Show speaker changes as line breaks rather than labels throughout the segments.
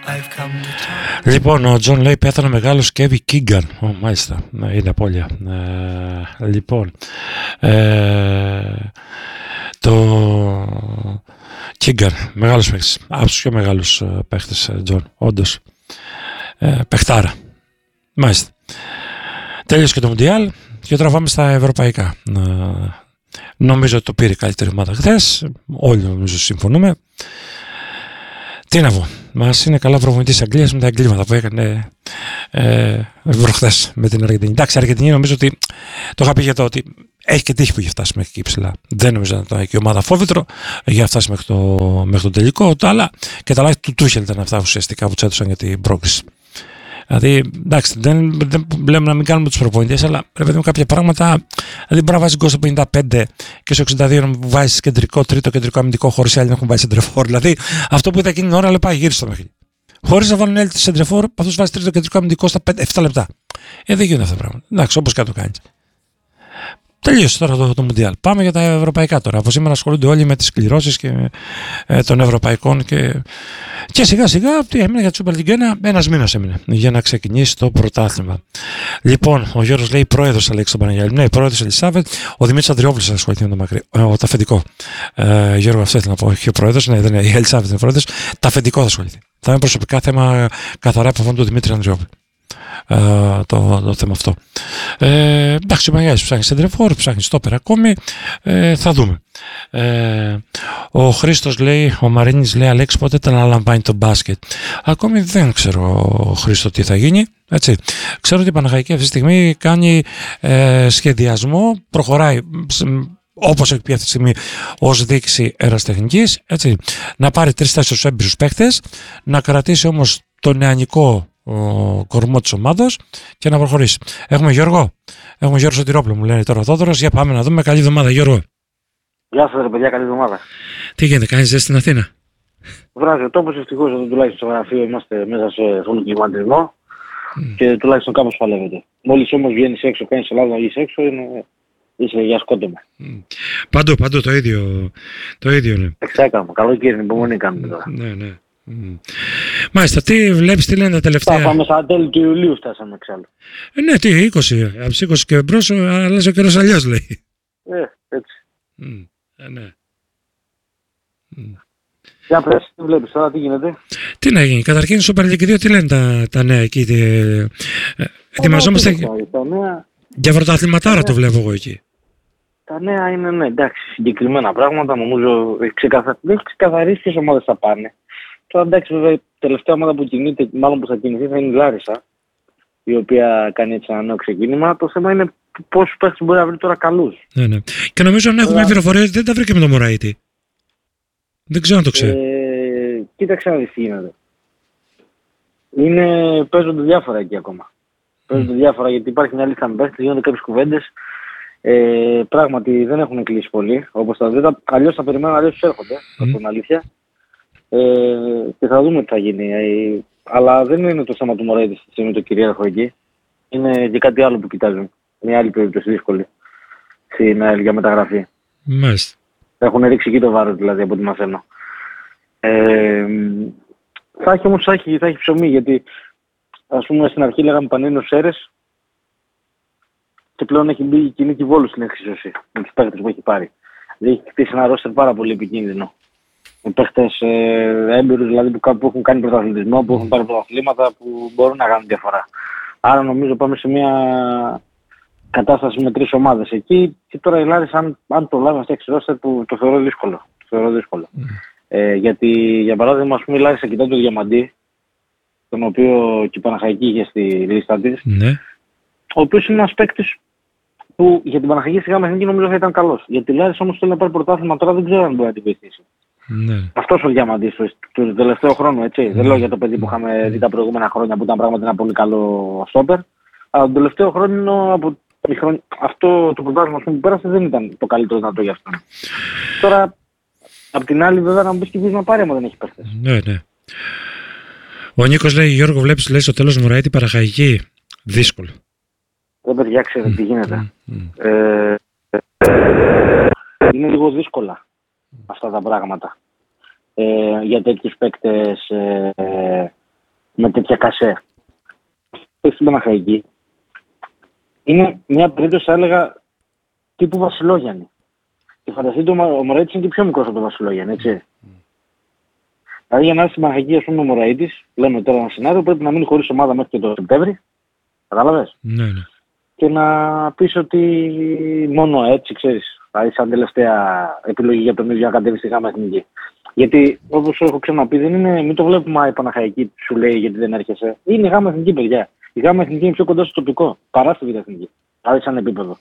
Λοιπόν, ο Τζον λέει πέθανε μεγάλος Κέβι Κίγκαν. Μάλιστα, είναι απώλεια. Λοιπόν, το Κίγκαν, μεγάλος παίκτης, από τους πιο μεγάλους παίκτες, Τζον, όντως. Παιχτάρα. Μάλιστα. Τέλειωσε και το Μουντιάλ και τώρα πάμε στα ευρωπαϊκά. Νομίζω ότι το πήρε η καλύτερη ομάδα χθες. Όλοι νομίζω συμφωνούμε. Τι να πω, μας είναι καλά προπονητής της Αγγλίας με τα εγκλήματα που έκανε προχθές με την Αργεντινή. Εντάξει, η Αργεντινή νομίζω ότι το είχα πει για το ότι έχει και τύχη που έχει φτάσει μέχρι εκεί ψηλά. Δεν νομίζω να ήταν και η ομάδα φόβητρο για να φτάσει μέχρι το τελικό. Αλλά και τα λάθη του Τούχελ ήταν αυτά ουσιαστικά που τους έδωσαν για την πρόκριση. Δηλαδή, εντάξει, δεν λέμε να μην κάνουμε τους προπονητές, αλλά πρέπει να κάποια πράγματα. Δηλαδή, μπορεί να βάζει γκολ στο 55 και στο 62 να βάζει τρίτο κεντρικό αμυντικό χωρίς άλλοι να έχουν βάλει σεντρεφόρ. Δηλαδή, αυτό που είδα εκείνη την ώρα, λέει πάει γύρω στο παιχνίδι. Χωρίς να βάλουν άλλοι σεντρεφόρ, αυτός βάζει τρίτο κεντρικό αμυντικό στα 7 λεπτά. Δεν γίνονται αυτά τα πράγματα. Εντάξει, όπως και να το κάνει. Τελείωσε τώρα το Μουντιάλ. Πάμε για τα ευρωπαϊκά τώρα. Από σήμερα ασχολούνται όλοι με τις κληρώσεις και των ευρωπαϊκών και σιγά σιγά τι έμεινε για τη Super League 1, ένας μήνας έμεινε για να ξεκινήσει το πρωτάθλημα. Λοιπόν, ο Γιώργος λέει πρόεδρος Αλέξη τον Παναγιάλη. Ναι, πρόεδρος Ελισάβετ. Ο Δημήτρης Αντριόπουλος θα ασχοληθεί με το μακρύ. Το αφεντικό. Γιώργο, αυτό ήθελα να πω. Όχι ο πρόεδρος, ναι, δεν είναι. Η Ελισάβετ είναι πρόεδρος. Το αφεντικό θα ασχοληθεί. Θα είναι προσωπικά θέμα καθαρά από αυτόν του Δημήτρη Ανδριόπουλου. Το θέμα αυτό. Εντάξει, ο Μαγιάς ψάχνει σεντρεφόρ, ψάχνει στόπερ ακόμη. Θα δούμε. Ο Χρήστος λέει, ο Μαρίνης λέει, Αλέξη, πότε θα αναλαμβάνει το μπάσκετ? Ακόμη δεν ξέρω, Χρήστο, τι θα γίνει. Έτσι. Ξέρω ότι η Παναχαϊκή αυτή τη στιγμή κάνει σχεδιασμό, προχωράει όπως έχει πει αυτή τη στιγμή ως διοίκηση αεραστεχνικής, έτσι, να πάρει 3-4 έμπειρους παίχτες, να κρατήσει όμως το νεανικό κορμό της ομάδος και να προχωρήσει. Έχουμε Γιώργο Σωτηρόπουλο, μου λένε τώρα ο Θόδωρος. Για πάμε να δούμε. Καλή εβδομάδα, Γιώργο.
Γεια σας, ρε παιδιά, καλή εβδομάδα.
Τι γίνεται, κάνεις ζέστη στην Αθήνα?
Βράζει ο τόπος, ευτυχώς εδώ τουλάχιστον στο γραφείο είμαστε μέσα σε φούρνο κλιματισμό και τουλάχιστον κάπως παλεύεται. Μόλις όμως βγαίνεις έξω, κάνεις Ελλάδα να βγεις έξω, είσαι για σκότωμα.
Παντού το ίδιο είναι.
Εξάκαμα, καλοκαίρι, υπομονή κάνουμε τώρα.
Ναι. Μάλιστα, τι βλέπεις, τι λένε τα τελευταία?
Πάμε στα τέλη του Ιουλίου φτάσαμε εξάλλου.
Ναι, τι, 20, από τις 20 και μπρος αλλάζει ο καιρός αλλιώς, λέει.
Έτσι.
Ναι.
Για πες, τι βλέπεις τώρα, τι γίνεται?
Τι να γίνει, καταρχήν στο Super League 2 τι λένε τα νέα εκεί? Ετοιμαζόμαστε για πρωταθληματάρα, το βλέπω εγώ εκεί.
Τα νέα είναι, ναι, εντάξει, συγκεκριμένα πράγματα, νομίζω έχει ξεκαθαρίσει ποιες ομάδες θα πάνε. Τώρα εντάξει, βέβαια, η τελευταία ομάδα που κινείται, μάλλον που θα κινηθεί, θα είναι η Λάρισα, η οποία κάνει έτσι ένα νέο ξεκίνημα. Το θέμα είναι πόσους παίχτες μπορεί να βρει τώρα καλούς.
Ναι. Και νομίζω αν έχουμε πληροφορία ότι δεν τα βρήκε με τον Μωραήτη. Δεν ξέρω αν το ξέρω.
Κοίταξε να δεις τι γίνεται. Παίζονται διάφορα εκεί ακόμα. Παίζονται διάφορα γιατί υπάρχει μια λίστα με παίχτες, γίνονται κάποιες κουβέντες. Πράγματι δεν έχουν κλείσει πολύ. Αλλιώς θα περιμένουν, αλλιώς τους έρχονται. Θα πω την αλήθεια. Και θα δούμε τι θα γίνει. Αλλά δεν είναι το θέμα του Μωραήτη στη στιγμή το κυρίαρχο εκεί. Είναι και κάτι άλλο που κοιτάζουν. Μια άλλη περίπτωση δύσκολη στην ΑΕΛ για μεταγραφή.
Μάλιστα.
Έχουν ρίξει εκεί το βάρος δηλαδή από ό,τι μαθαίνω. Θα έχει ψωμί γιατί ας πούμε στην αρχή λέγαμε Πανίνος Σέρες και πλέον έχει μπει η κοινή Βόλου στην εξίσωση με τους παίκτες που έχει πάρει. Δηλαδή έχει χτίσει ένα ρόστερ πάρα πολύ επικίνδυνο. Με παίχτες έμπειρους δηλαδή που έχουν κάνει πρωταθλητισμό, που έχουν πάρει πρωταθλήματα που μπορούν να κάνουν διαφορά. Άρα νομίζω πάμε σε μια κατάσταση με 3 ομάδες εκεί και τώρα η Λάρισα αν το λάβει να φτιάξει ρόστερ που το θεωρώ δύσκολο. Γιατί για παράδειγμα ας πούμε η Λάρισα κοιτάει το Διαμαντή, τον οποίο και η Παναχαϊκή είχε στη λίστα της, ο οποίος είναι ένας παίκτης που για την Παναχαϊκή στη Γάμα Εθνική νομίζω θα ήταν καλός. Γιατί η Λάρισα όμως θέλει να πάρει πρωτάθλημα τώρα, δεν ξέρω αν μπορεί να την βοηθήσει. Αυτός ο Διαμαντής του τελευταίο χρόνο, έτσι. Δεν λέω για το παιδί που είχαμε δει τα προηγούμενα χρόνια που ήταν πράγματι ένα πολύ καλό στόπερ. Αλλά τον τελευταίο χρόνο αυτό το πρωτάθλημα που πέρασε δεν ήταν το καλύτερο δυνατό για αυτόν. Τώρα, απ' την άλλη, βέβαια να μου πεις και να πάρει άμα δεν έχει παίχτες.
Ναι. Ο Νίκος λέει, Γιώργο, βλέπεις, λέει στο τέλος Μωραήτη Παναχαϊκή. Δύσκολο.
Δεν παιδιά, ξέρετε τι γίνεται. Είναι λίγο δύσκολα αυτά τα πράγματα. Για τέτοιους παίκτες και Κασέ. Στην Παναχαϊκή. Είναι μια περίπτωση, θα έλεγα, τύπου Βασιλόγιαννη. Και φανταστείτε, ο Μωραήτης είναι και πιο μικρός από τον Βασιλόγιαννη, έτσι. Δηλαδή για να έρθει στην Παναχαϊκή, ας πούμε, ο Μωραήτης, λέμε τώρα ένα σενάριο, πρέπει να μείνει χωρίς ομάδα μέχρι και το Σεπτέμβρη. Κατάλαβες.
Ναι.
Και να πεις ότι μόνο έτσι, ξέρεις, θα είσαι σαν τελευταία επιλογή για τον ίδιο να κατέβει στη Γάμα Εθνική. Γιατί όπως έχω ξαναπεί, μην το βλέπουμε η Παναχαϊκή σου λέει γιατί δεν έρχεσαι. Είναι η Γάμα Εθνική, παιδιά. Η Γάμα Εθνική είναι πιο κοντά στο τοπικό παρά στη Β' Εθνική. Δηλαδή σαν επίπεδο.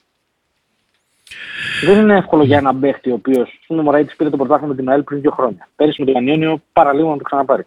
Δεν είναι εύκολο για έναν παίχτη ο οποίος στον Μωραήτης πήρε το πρωτάθλημα με την ΑΕΛ πριν 2 χρόνια. Πέρυσι με τον Ιόνιο παραλίγο να το ξαναπάρει.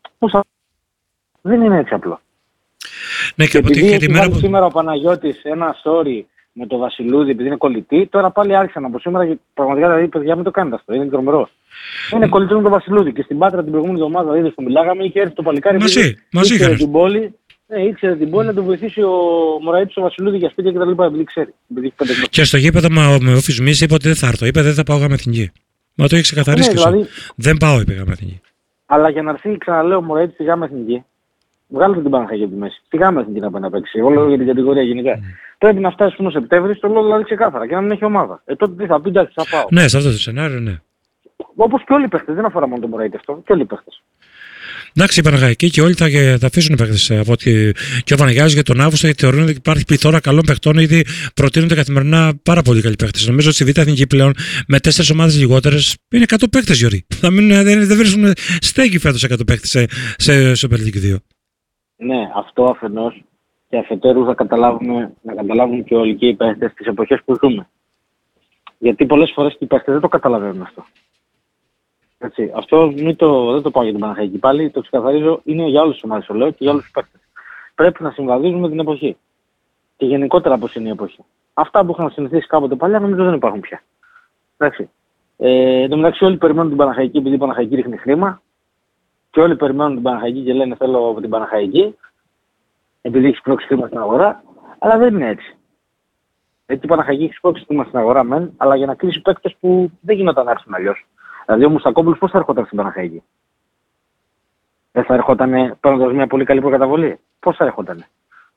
Δεν είναι έτσι απλό.
Ναι, και
επειδή έχει βάλει σήμερα ο Παναγιώτης ένα story με το Βασιλούδη επειδή είναι κολλητή, τώρα πάλι άρχισαν από σήμερα και πραγματικά δηλαδή παιδιά μην το κάνετε αυτό, είναι τρομερό. Είναι κολλητή με το Βασιλούδη και στην Πάτρα την προηγούμενη εβδομάδα είδες που μιλάγαμε, είχε έρθει το παλικάρι
μαζί
ήξερε την πόλη. Ναι, ήξερε την πόλη να τον βοηθήσει ο Μωραήτης ο Βασιλούδη για σπίτια κτλ. Επειδή ξέρει.
Και στο γήπεδο με οφεισμίσει είπε ότι δεν θα έρθω. Είπε δεν θα πάω Γάμα Εθνική. Μα το έχει ξεκαθαρίσει και δηλαδή, δεν πάω, είπε Γάμα Εθνική.
Αλλά για να έρθει, ξαναλέω, ο Μωραήτης στη Γάμα Εθνική, βγάλετε την Παναχαϊκή από τη μέση. Στη Γάμα Εθνική να πάει να παίξει. Εγώ λέω για την κατηγορία γενικά. Πρέπει να φτάσει στον Σεπτέμβρη, το λέω δηλαδή ξεκάθαρα και να μην έχει ομάδα. Τότε τι θα πει, εντάξει, θα πάω.
Ναι, σε αυτό το σενάριο, ναι.
Όπως και όλοι οι παίχτες, δεν αφορά μόνο τον Μωραήτη αυτό, και όλοι οι παίχτες.
Εντάξει, η Παναχαϊκή και όλοι θα αφήσουν παίχτες από ότι και ο Βανεγιάζης για τον Αύγουστο, γιατί θεωρούν ότι υπάρχει πληθώρα καλών παιχτών, γιατί προτείνονται καθημερινά πάρα πολύ καλοί παίχτες. Νομίζω ότι στη Β' Εθνική πλέον με 4 ομάδες λιγότερες είναι 100 παίχτες, Γιώργη. Δεν βρίσκουν στέγη φέτος 100 παίχτες σε Super League 2.
Ναι, αυτό αφενός και αφετέρου να καταλάβουν και όλοι και οι παίχτες τις εποχές που ζούμε. Γιατί πολλές φορές και οι παίχτες δεν το καταλαβαίνουν αυτό. Έτσι. Αυτό δεν το πάω για την Παναχαϊκή πάλι, το ξεκαθαρίζω, είναι για όλες τις ομάδες, το λέω και για όλους τους παίκτες. Πρέπει να συμβαδίζουν με την εποχή. Και γενικότερα πώς είναι η εποχή. Αυτά που είχαν συνηθίσει κάποτε παλιά νομίζω δεν υπάρχουν πια. Εντάξει. Εν τω μεταξύ όλοι περιμένουν την Παναχαϊκή επειδή η Παναχαϊκή ρίχνει χρήμα. Και όλοι περιμένουν την Παναχαϊκή και λένε θέλω από την Παναχαϊκή. Επειδή έχει σπρώξει χρήμα στην αγορά. Αλλά δεν είναι έτσι. Έτσι η Παναχαϊκή έχει σπρώξει χρήμα στην αγορά μεν, αλλά για να κλείσει παίκτες που δεν γινόταν να έρθουν αλλιώς. Δηλαδή ο Μουστακόπουλος πώς θα ερχόταν στην Παναχαϊκή. Δεν θα ερχόταν παίρνοντας μια πολύ καλή προκαταβολή. Πώς θα ερχόταν.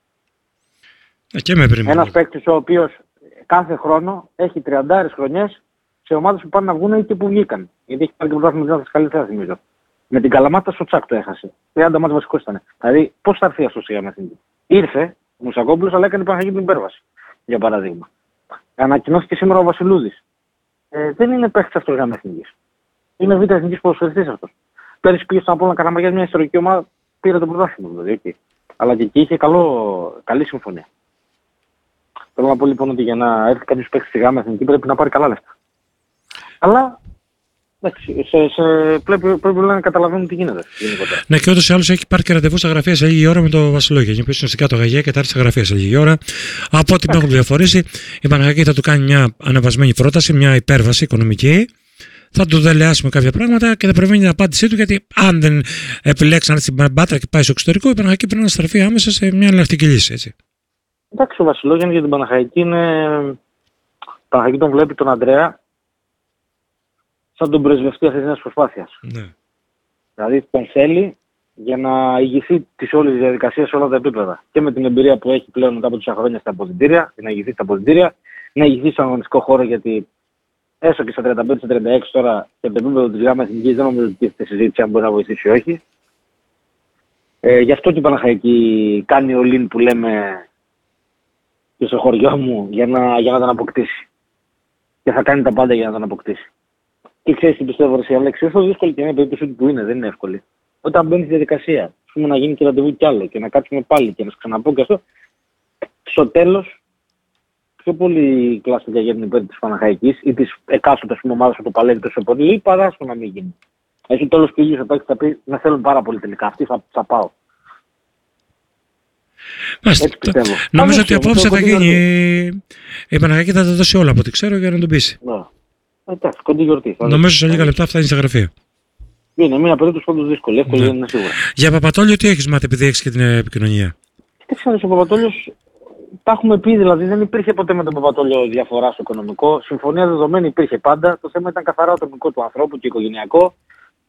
Ένας παίκτης ο οποίος κάθε χρόνο έχει 30 χρονιές σε ομάδες που πάνε να βγουν και που βγήκαν. Γιατί έχει πάρει και πρωτάθλημα με την καλύτερα θυμίζω. Με την Καλαμάτα στο Τσάκ το έχασε. 30 μάτς βασικός ήταν. Δηλαδή πώς θα έρθει αυτό στη Γάμα Εθνική. Ήρθε ο Μουστακόπουλος αλλά έκανε την Παναχαϊκή την υπέρβαση. Για παράδειγμα. Ανακοινώθηκε σήμερα ο Βασιλούδης. Δεν είναι παίκτης αυτός Γάμα Εθνικής. Είναι Β' Εθνικής ποδοσφαιριστής αυτός. Πέρυσι πήγε στον Απόλλωνα Καραμαγιάς μια ιστορική ομάδα, πήρε το πρωτάθλημα δηλαδή εκεί. Αλλά και εκεί είχε καλή συμφωνία. Θέλω να πω λοιπόν ότι για να έρθει κάποιος παίκτης στη Γάμα Εθνική πρέπει να πάρει καλά λεφτά. Αλλά εντάξει, πρέπει να καταλαβαίνουν τι γίνεται γενικότερα.
Ναι, και όντως ή άλλως έχει πάρει και ραντεβού στα γραφεία σε λίγη ώρα με το Βασιλόγια. Είναι πίσω ουσιαστικά το Γαγία και τα έρθει στα γραφεία σε λίγη ώρα. Από ό,τι με έχουν πληροφορήσει, η Παναχαϊκή θα του κάνει μια ανεβασμένη πρόταση, μια υπέρβαση οικονομική. Θα του δελεάσει με κάποια πράγματα και θα περιμένει την απάντησή του, γιατί αν δεν επιλέξει να έρθει στην Πάτρα και πάει στο εξωτερικό, η Παναχαϊκή πρέπει να στραφεί άμεσα σε μια εναλλακτική λύση. Έτσι.
Εντάξει, ο Βασιλόγιαννης για την Παναχαϊκή είναι. Η Παναχαϊκή τον βλέπει τον Ανδρέα σαν τον πρεσβευτή αυτής της προσπάθειας.
Ναι.
Δηλαδή τον θέλει για να ηγηθεί της όλης διαδικασίας σε όλα τα επίπεδα. Και με την εμπειρία που έχει πλέον μετά από τόσα χρόνια στα αποδυτήρια, να ηγηθεί στα αποδυτήρια, να ηγηθεί στον αγωνιστικό χώρο, γιατί έστω και στα 35-36 τώρα και το επίπεδο της Γάμα Εθνικής δεν νομίζω ότι τίθεται συζήτηση αν μπορεί να βοηθήσει ή όχι. Γι' αυτό και η Παναχαϊκή κάνει ολίν που λέμε και στο χωριό μου για να τον αποκτήσει. Και θα κάνει τα πάντα για να τον αποκτήσει. Και ξέρεις τι πιστεύω, Ρωσία Αλέξη, όσο δύσκολη και είναι η περίπτωση που είναι, δεν είναι εύκολη. Όταν μπαίνει στη διαδικασία, ας πούμε να γίνει και ραντεβού κι άλλο και να κάτσουμε πάλι και να σου ξαναπώ και αυτό, στο τέλος πιο πολύ κλασικά για την υπέρ της Παναχαϊκής ή της εκάστοτε ομάδας που το παλεύει τόσο πολύ, παρά στο να μην γίνει. Έχει τέλος και ο ίδιος θα πει να θέλουν πάρα πολύ τελικά. Αυτοί θα πάω.
Έτσι πιστεύω. Νομίζω ότι απόψε θα γίνει. Η Παναχαϊκή θα τα δώσει όλα από ό,τι ξέρω για να τον πείσει.
Ναι. Εντάξει, κοντή γιορτή.
Νομίζω σε λίγα λεπτά φτάνει στα γραφεία.
Είναι μια περίπτωση όντως δύσκολη. Εύκολη δεν είναι σίγουρα.
Για Παπατόλιο, τι έχεις μάθει επειδή έχεις και την επικοινωνία.
Κοίταξε, ο Παπατόλιος τα έχουμε πει, δηλαδή δεν υπήρχε ποτέ με τον Παπατόλιο διαφορά στο οικονομικό. Συμφωνία δεδομένη υπήρχε πάντα. Το θέμα ήταν καθαρά ατομικό του ανθρώπου και οικογενειακό.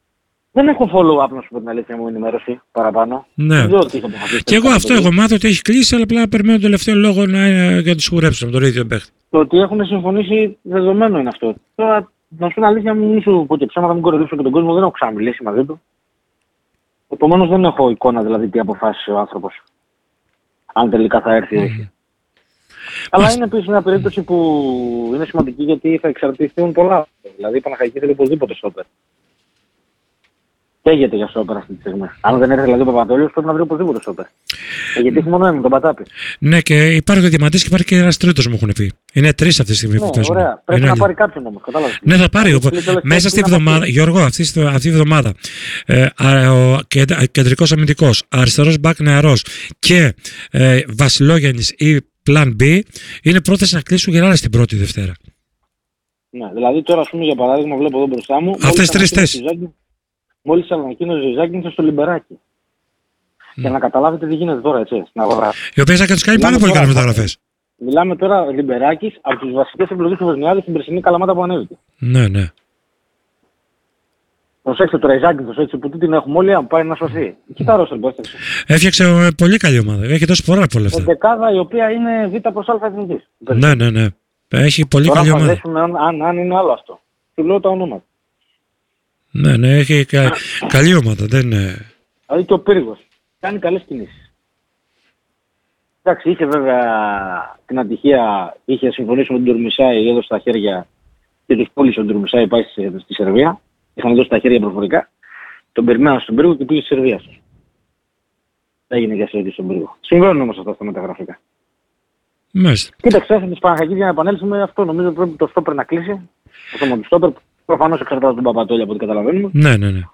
Δεν έχω follow-up να σου πω την αλήθεια μου, ενημέρωση παραπάνω.
Ναι. Και εγώ αυτό έχω μάθει ότι έχει κλείσει, αλλά απλά περιμένω τον τελευταίο λόγο για να του σιγουρέψω με τον ίδιο παίχτη.
Το ότι έχουν συμφωνήσει δεδομένο είναι αυτό. Τώρα, να σου πω την αλήθεια, μην σου πω και ψέματα, μην κοροϊδέψω και τον κόσμο, δεν έχω ξαναμιλήσει μαζί του. Επομένως δεν έχω εικόνα δηλαδή τι αποφάσισε ο άνθρωπος. Αν τελικά θα έρθει ή όχι. Αλλά είναι επίσης μια περίπτωση που είναι σημαντική γιατί θα εξαρτηθούν πολλά. Δηλαδή η Παναχαϊκή θέλει οπωσδήποτε στόπερ. Καίγεται για στόπερ αυτή τη στιγμή. Αν δεν έρθει δηλαδή ο Παπαδόλιος πρέπει να βρει οπωσδήποτε στόπερ. Γιατί έχει μόνο έναν, τον Πατάπη.
Ναι, και υπάρχει ο Διαμαντής και υπάρχει και ένας τρίτος μου έχουν πει. Είναι τρεις αυτή τη στιγμή που παίζουν.
Ωραία. Πρέπει να πάρει κάποιον όμως. Κατάλαβες.
Ναι, θα πάρει. Μέσα στη βδομάδα, Γιώργο, αυτή τη βδομάδα, ο κεντρικός αμυντικός, αριστερός μπακ νεαρός και Βασιλόγιαννης ή Plan B είναι πρόθεση να κλείσουν για στην πρώτη Δευτέρα.
Ναι, δηλαδή τώρα, ας πούμε, για παράδειγμα, βλέπω εδώ μπροστά μου.
Αυτές τρεις θέσεις.
Μόλις ανακοίνωσε η Ζάγκινς στο Λιμπεράκι. Για να καταλάβετε τι γίνεται τώρα, έτσι, στην αγορά.
Οι οποίες θα τους κάνει πάρα πολύ καλές μεταγραφές.
Μιλάμε τώρα Λιμπεράκης από τις βασικές επιλογές του Βοσνιάδη στην περσινή Καλαμάτα που ανέβηκε.
Ναι, ναι.
Προσέξτε τώρα η Ζάγκινς, έτσι που την έχουμε όλοι, αν πάει να σωθεί. Κοίτα Ρώσελ που έφτιαξε.
Έφτιαξε πολύ καλή ομάδα. Έχει δώσει πολλά λεφτά.
Δεκάδα η οποία είναι β' προς α εθνικής.
Ναι, ναι, ναι. Έχει πολύ
τώρα
καλή ομάδα.
Αν είναι άλλο αυτό. Του λέω τα ονόματα.
Ναι, ναι, έχει καλή ομάδα. Δεν είναι...
Δηλαδή και ο Πύργος. Κάνει καλές κινήσεις. Εντάξει, είχε βέβαια την ατυχία, είχε συμφωνήσει με τον Τουρμισάη, έδωσε τα χέρια και τους πούλησε ο Τουρμισάη, πάει στη Σερβία. Είχαν δώσει τα χέρια προφορικά. Τον περιμέναν στον Πύργο και πήγε στη Σερβία. Έγινε για σερβία στον Πύργο. Συμβαίνουν όμως αυτά στα μεταγραφικά.
Μάλιστα.
Κοίταξε, έφυγε της Παναχαϊκής για να επανέλθουμε αυτό. Νομίζω πρέπει το στόπερ να κλείσει. Αυτό με το στόπερ προφανώς εξαρτάται τον Παπατόλια από ό,τι καταλαβαίνουμε.
Ναι, ναι, ναι.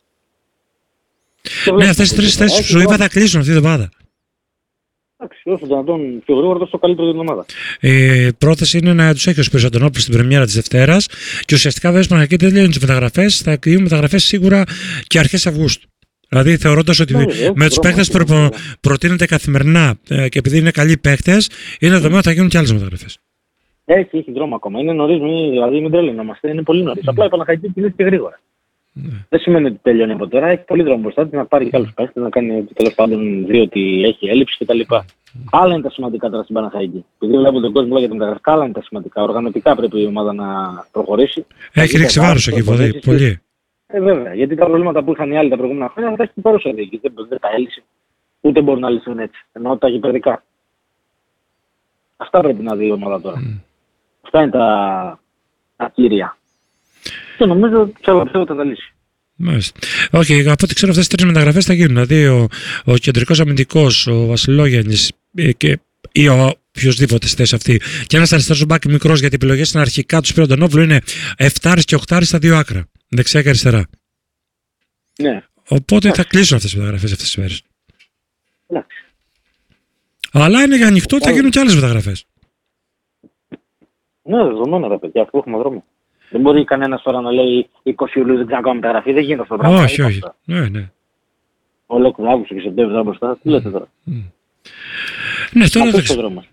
Ναι, αυτές τις τρεις θέσεις που σου είπα θα κλείσουν αυτή την εβδομάδα.
Εντάξει, όσο δυνατόν πιο γρήγορα, τόσο καλύτερο για την ομάδα.
Η πρόθεση είναι να τους έχει ο Σπύρος Αντωνόπουλος στην πρεμιέρα της Δευτέρας και ουσιαστικά βέβαια στην Παναχαϊκή δεν λένε τις μεταγραφές, θα κλείνουν μεταγραφές σίγουρα και αρχές Αυγούστου. Δηλαδή θεωρώντας ότι με τους παίκτες που προτείνονται καθημερινά και επειδή είναι καλοί παίκτες, είναι δεδομένο ότι θα γίνουν και άλλες μεταγραφές.
Έχει δρόμο ακόμα. Είναι νωρίς, δηλαδή μην τρελαινόμαστε, είναι πολύ νωρίς. Απλά η Παναχαϊκή κινήθηκε γρήγορα. Δεν σημαίνει ότι τελειώνει από τώρα. Έχει πολύ δρόμο μπροστά της να πάρει και άλλους παίκτες, να κάνει τέλος πάντων δει ότι έχει έλλειψη κτλ. Άλλα είναι τα σημαντικά τώρα στην Παναχαϊκή. Επειδή βλέπω τον κόσμο για την μεταγραφή, άλλα είναι τα σημαντικά. Οργανωτικά πρέπει η ομάδα να προχωρήσει.
Έχει ρίξει βάρος εκεί, πολύ.
Βέβαια, γιατί τα προβλήματα που είχαν οι άλλοι τα προηγούμενα χρόνια θα έχει παρούσα δίκη. Δεν τα έλυσε. Ούτε μπορούν να λυθούν έτσι. Εννοώ τα γηπεδικά. Αυτά πρέπει να δει η ομάδα τώρα. Αυτά είναι τα κύρια. Και νομίζω ότι θα τα λύσει.
Μάλιστα. Όχι, από ό,τι ξέρω αυτές τις τρεις μεταγραφές θα γίνουν. Δηλαδή ο κεντρικός αμυντικός, ο Βασιλόγιαννης ή ο οποιοσδήποτε στη θέση αυτή και ένας αριστερός μπακ μικρός, γιατί οι επιλογές είναι αρχικά του Σπύρο Αντωνόπουλου είναι 7 και 8 στα δύο άκρα. Δεξιά και αριστερά.
Ναι.
Οπότε θα κλείσουν αυτές τις μεταγραφές αυτές τις μέρες. Αλλά είναι για ανοιχτό ότι θα γίνουν και άλλες μεταγραφές.
Ναι, δεδομένα ρε παιδιά, αφού έχουμε δρόμο. Δεν μπορεί κανένας τώρα να λέει 20 Ιουλίου δεν ξέρω ακόμα μεταγραφή, δεν γίνεται αυτό το πράγμα.
Όχι, όχι. Ναι, ναι.
Ολόκληρο Αύγουστο και Σεπτέμβριο μπροστά, τι λέτε τώρα.
Ναι, τώρα
αυτό το δρόμο.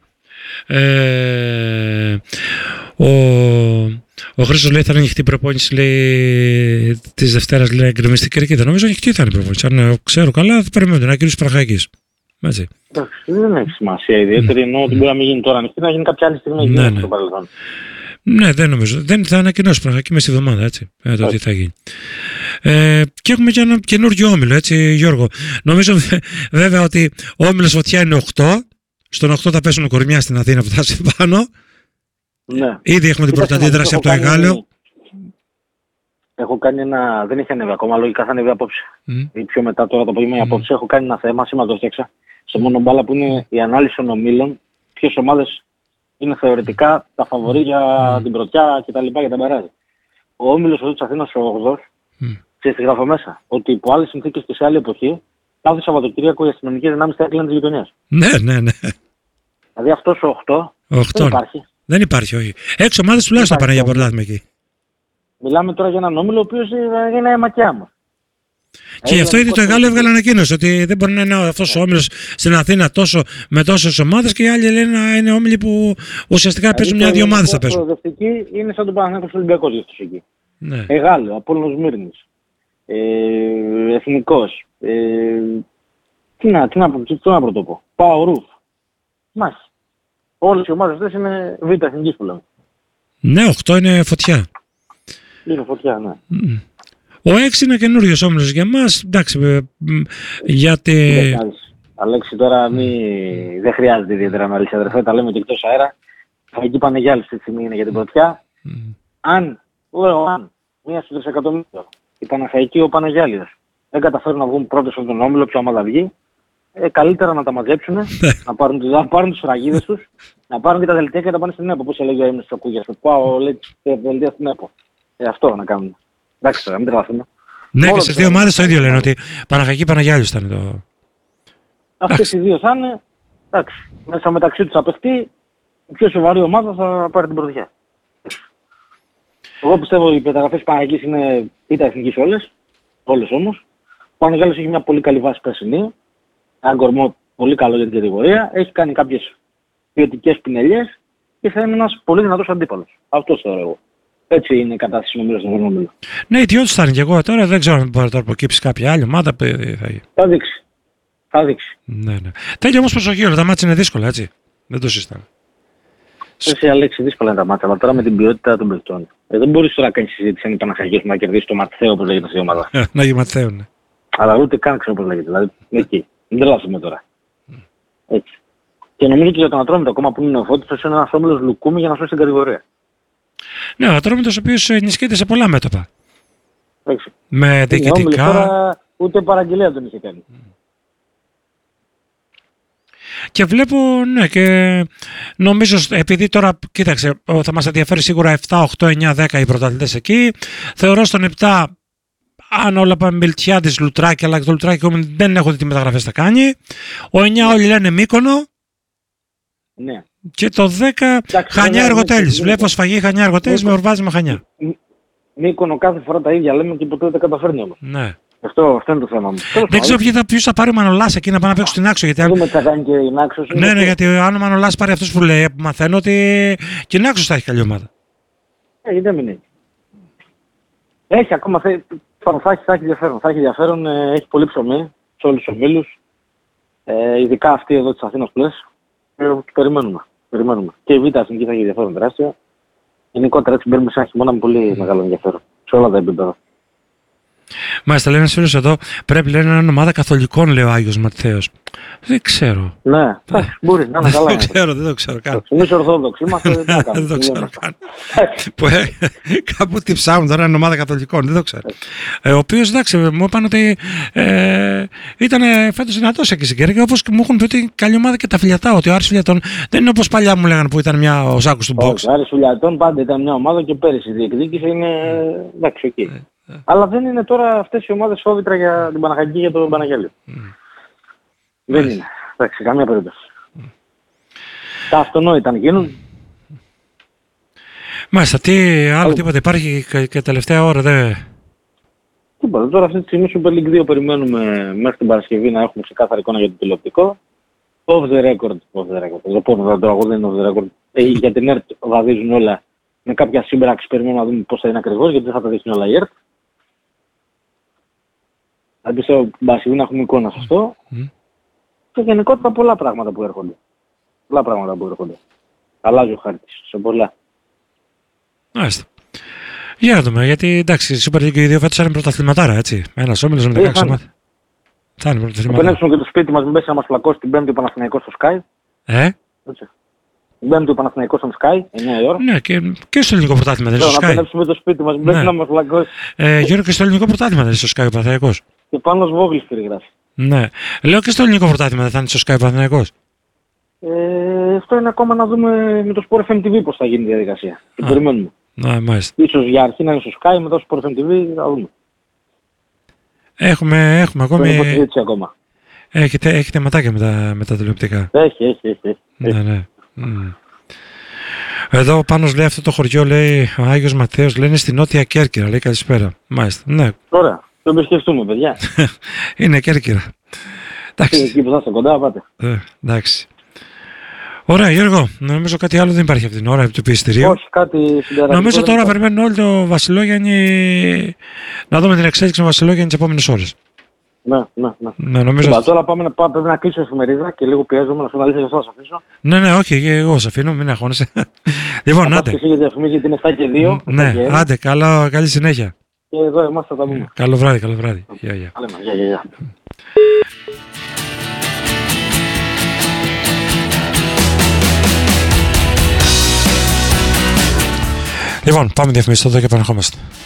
Ο Χρήστος λέει θα είναι ανοιχτή η προπόνηση της Δευτέρας, λέει εγκρεμιστική κερκίδα. Νομίζω ανοιχτή θα είναι η προπόνηση. Αν ξέρω καλά θα περιμένουμε την ανακοίνωση Παναχαϊκής.
Εντάξει, δεν έχει σημασία ιδιαίτερη, εννοώ ότι μπορεί να μην γίνει τώρα ανοιχτή, να γίνει κάποια άλλη στιγμή στο παρελθόν.
Ναι, δεν νομίζω. Δεν θα ανακοινώσει Παναχαϊκή μέσα στη εβδομάδα, έτσι. Το τι θα γίνει. Και έχουμε και ένα καινούργιο όμιλο, έτσι, Γιώργο. Νομίζω βέβαια ότι ο όμιλος Φωτιά είναι 8. Στον 8 θα πέσουν κορμιά στην Αθήνα που θα είσαι πάνω.
Ναι.
Ήδη έχουμε την πρώτη αντίδραση από το Εγάλεο.
Έχω κάνει ένα. Δεν έχει ανέβει ακόμα, λογικά θα ανέβει απόψε. Ή πιο μετά τώρα το απόγευμα απόψε. Έχω κάνει ένα θέμα, σήμερα το έφτιαξα. Στο μόνο μπάλα που είναι η ανάλυση των ομίλων. Ποιες ομάδες είναι θεωρητικά τα φαβορί για την πρωτιά κτλ. Για τα μπαράζ. Ο όμιλος της Αθήνας ο 8ος. Ξέρεις τι γράφω μέσα. Ότι υπό άλλες συνθήκες και σε άλλη εποχή. Κάθε Σαββατοκύριακο οι αστυνομικές δυνάμεις θα έκλειναν τις γειτονιές.
Ναι, ναι, ναι.
Δηλαδή αυτός ο 8 δεν υπάρχει.
Δεν υπάρχει, όχι. 6 ομάδες τουλάχιστον πάνε για πρωτάθλημα εκεί.
Μιλάμε τώρα για έναν όμιλο ο οποίος είναι μακιά μου.
Και γι' αυτό ήδη το Εγάλεο έβγαλε ανακοίνωση ότι δεν μπορεί να είναι αυτός ο όμιλος στην Αθήνα με τόσες ομάδες και οι άλλοι λένε να είναι όμιλοι που ουσιαστικά παίζουν μια-δύο ομάδες θα παίζουν.
Η προοδευτική είναι σαν τον Παναθηναϊκό Ολυμπιακός για αυτούς εκεί.
Ναι.
Εγάλεο, Απόλλωνος Μύρνης. Εθνικός, τι να πρωτοπώ, Πάο Ρουφ, μάχη. Όλες οι ομάδες αυτές είναι β' εθνικής που λέμε.
Ναι, 8 είναι φωτιά.
Είναι φωτιά, ναι.
Ο 6 είναι καινούριος όμιλος για μας, εντάξει, γιατί...
Αλέξη, τώρα δεν χρειάζεται ιδιαίτερα ανάλυση, αδερφέ, τα λέμε και εκτός αέρα. Εκεί Παναγιάλης αυτή τη στιγμή είναι για την πρωτιά. Αν, μία στο τρισεκατομμύριο, η Παναχαϊκή, ο Παναγιάλης δεν καταφέρουν να βγουν πρώτος από τον όμιλο, ποια ομάδα βγει, καλύτερα να τα μαζέψουν, να πάρουν τις φραγίδες τους, να πάρουν και τα δελτία και να τα πάνε στην ΕΠΟ. Πώς έλεγε ο Έμνης Τσοκούγιας, πάω λέει δελτία στην ΕΠΟ. Αυτό να κάνουν. Εντάξει τώρα, μην τρελαθούμε.
Ναι, και σε δύο ομάδες το ίδιο λένε, ότι Παναχαϊκή Παναγιάλης ήταν το...
Αυτές οι δύο θα είναι, εντάξει, μέσα μεταξύ τους θα παιχτεί, η πιο σοβαρή ομάδα θα πάρει την πρωτιά. Εγώ πιστεύω ότι οι μεταγραφές Παναγιακής είναι ήττα εθνικής όλες όμως. Ο Παναγιάλης έχει μια πολύ καλή βάση περσινή, ένα κορμό πολύ καλό για την κατηγορία, έχει κάνει κάποιες ποιοτικές πινελιές και θα είναι ένας πολύ δυνατός αντίπαλος. Αυτό θεωρώ εγώ. Έτσι είναι η κατάσταση νομίζω στον όμιλο.
Ναι, ιδιώτης θα είναι και εγώ τώρα, δεν ξέρω αν μπορεί να προκύψει κάποια άλλη ομάδα.
Θα δείξει. Θα δείξει.
Ναι. Τέλειο όμως προσοχή, όλα τα μάτια είναι δύσκολα, έτσι. Δεν το συζητάμε.
Εσύ Αλέξη, δύσκολα είναι τα μάτια, αλλά τώρα με την ποιότητα των παιχτών. Δεν μπορείς τώρα να κάνεις συζήτηση αν η Παναχαϊκή να κερδίσει το Ματθαίο, όπως λέγεται αυτή η ομάδα.
Να γίνει Ματθαίο, ναι.
Αλλά ούτε καν ξέρω πώς λέγεται. Δηλαδή, εκεί. Δεν τρελαθούμε τώρα. Έτσι. Και νομίζω ότι για τον Ατρόμητο, ακόμα που είναι νεοφώτιστος, είναι ένας όμιλος λουκούμι για να σώσει την κατηγορία.
Ναι, ο Ατρόμητος ο οποίος ενισχύεται σε πολλά μέτωπα.
Έτσι.
Με διοικητικά.
Τώρα ούτε παραγγελία δεν είχε κάνει.
Και βλέπω, ναι, και νομίζω, επειδή τώρα, κοίταξε, θα μας ενδιαφέρει σίγουρα 7, 8, 9, 10 οι πρωταθλητές εκεί. Θεωρώ στον 7, αν όλα πάμε Μιλτιάδης, Λουτράκη, αλλά το Λουτράκη δεν έχω δει τι μεταγραφές θα κάνει. Ο 9 όλοι λένε Μύκονο.
Ναι.
Και το 10 Χανιά Εργοτέλης. Βλέπω σφαγή Χανιά Εργοτέλης με ορβάζει με Χανιά.
Μύκονο κάθε φορά τα ίδια λέμε και ποτέ δεν καταφέρνει όμως.
Ναι.
Αυτό είναι το θέμα μου.
Δεν ξέρω ποιος θα πάρει ο Μανολάς εκεί να πάει να παίξει στην Άξο.
Δεν δούμε τι θα κάνει και η Νάξος.
Ναι, γιατί αν ο Μανολάς πάρει αυτός που λέει, μαθαίνω ότι και η Νάξος θα έχει καλή ομάδα.
Δεν μην έχει. Έχει ακόμα, θα έχει ενδιαφέρον. Θα έχει ενδιαφέρον, έχει πολύ ψωμί σε όλους τους ομίλους. Ειδικά αυτή εδώ της Αθήνας που λες. Περιμένουμε. Και η Β' Εθνική θα έχει ενδιαφέρον τεράστιο. Γενικότερα έτσι μπαίνουμε σε ένα χειμώνα με πολύ μεγάλο ενδιαφέρον. Σε όλα τα επίπεδα.
Μάλιστα, λένε ένας φίλος εδώ, πρέπει λένε να είναι ομάδα καθολικών, λέει ο Άγιος Ματθαίος. Δεν ξέρω.
Ναι, μπορεί να είναι καλά.
Δεν το ξέρω καν.
Εμείς Ορθόδοξοι είμαστε,
δεν το ξέρω καν. Κάπου τι ψάχνουν τώρα, είναι ομάδα καθολικών, δεν το ξέρω. Ο οποίος, εντάξει, μου είπαν ότι ήταν φέτος δυνατός εκεί στην Κέρκυρα, όπως μου έχουν πει ότι καλή ομάδα και τα Φιλιατά, ότι ο Άρης Φιλιατών δεν είναι όπως παλιά μου λέγανε που ήταν ο Ζάκος του Box.
Ο Άρης Φιλιατών πάντα ήταν μια ομάδα και πέρυσι η διεκδίκηση είναι εντάξει εκεί. Αλλά δεν είναι τώρα αυτές οι ομάδες φόβητρα για την Παναχαϊκή και τον Παναγιάλη. Δεν είναι. Εντάξει, καμία περίπτωση. Τα αυτονόητα αν γίνουν.
Μάλιστα, τι άλλο τίποτα υπάρχει και τελευταία ώρα
Τίποτα. Τώρα αυτή τη στιγμή Super League 2 περιμένουμε μέχρι την Παρασκευή να έχουμε ξεκάθαρη εικόνα για το τηλεοπτικό. Off the record. Δεν είναι off the record. Για την ΕΡΤ βαδίζουν όλα με κάποια σύμπραξη. Περιμένουμε να δούμε πώς θα είναι ακριβώς, γιατί δεν θα τα δείχνει όλα η ΕΡΤ. Αν πιστεύω την Παρασκευή να έχουμε εικόνα σε αυτό. Και γενικότερα πολλά πράγματα που έρχονται. Αλλάζει ο χάρτης σε πολλά.
Μάλιστα. Για να δούμε, γιατί εντάξει, η Super League 2 φέτος είναι πρωταθληματάρα, έτσι. Ένας όμιλος με 16 ομάδες. Θα είναι πρωταθληματάρα.
Θα πενέψουμε και το σπίτι μας, μην πέσει να μας πλακώσει την Πέμπτη ο Παναθηναϊκός στο Sky. Την Πέμπτη ο Παναθηναϊκός στο Sky, 9 η ώρα.
Ναι, και στο ελληνικό πρωτάθλημα δεν είναι στο Sky.
Να πενέψουμε το σπίτι μας, μην πέσει να μας πλακώσει.
Γιώργο, και στο ελληνικό πρωτάθλημα δεν είναι στο Sky ο Παναθηναϊκός.
Και πάνω Βόγλης περιγράφει.
Ναι. Λέω και στο ελληνικό πρωτάθλημα δεν θα είναι στο Sky ο Παναθηναϊκός.
Αυτό είναι ακόμα να δούμε με το Sport FM TV πώς θα γίνει η διαδικασία. Το περιμένουμε. Ίσως για αρχή να είναι στο Sky, μετά στο Sport FM TV θα δούμε.
Έχουμε ακόμη...
ακόμα.
Έχετε ματάκια με τα τηλεοπτικά.
Έχει.
Ναι. Εδώ πάνω λέει αυτό το χωριό, λέει ο Άγιος Ματθαίος, λένε στη Νότια Κέρκυρα, λέει καλησπέρα. Μάλιστα, ναι.
Ωραία, το επισκεφτούμε παιδιά.
Είναι Κέρκυρα.
Εκεί που θα είστε κοντά, πάτε.
Εντάξει. Ωραία, Γιώργο. Νομίζω κάτι άλλο δεν υπάρχει από την ώρα του εισιτηρίου.
Όχι, κάτι συνταρακτικό.
Νομίζω τώρα περιμένουν όλοι το Βασιλόγιαννη. Να δούμε την εξέλιξη του Βασιλόγιαννη τις επόμενες ώρες.
Ναι.
Νομίζω...
Τώρα πρέπει να κλείσω εφημερίδα και λίγο πιέζομαι να σου αλήθεια για αυτό να σας αφήσω.
Ναι, όχι, και εγώ σας αφήνω, μην αγχώνεσαι. Λοιπόν, άντε.
Και εσύ για διαφημίσεις γιατί είναι 7 και 2.
Ναι, άντε, καλή συνέχεια.
Και εδώ είμαστε, θα τα πούμε.
Καλό βράδυ. Γεια. Λοιπόν, πάμε διαφημίσεις εδώ και επανερχόμαστε.